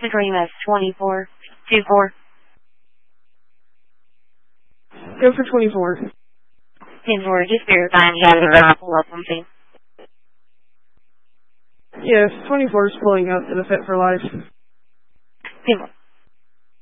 Cream S24. 2-4. Go for 24. 10-4, just verifying you have the right pull up on thing. Yes, 24 is pulling up to the Fit for Life. 10-4.